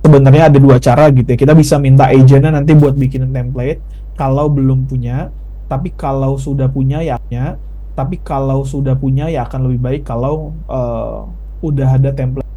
sebenarnya ada dua cara gitu ya. Kita bisa minta agentnya nanti buat bikinin template kalau belum punya, tapi kalau sudah punya ya, tapi kalau sudah punya ya akan lebih baik kalau udah ada template